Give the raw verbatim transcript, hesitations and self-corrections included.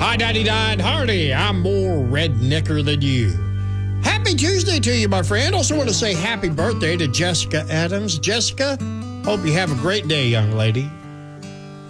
Hi, Daddy Died Hardy. I'm more rednecker than you. Happy Tuesday to you, my friend. Also want to say happy birthday to Jessica Adams. Jessica, hope you have a great day, young lady.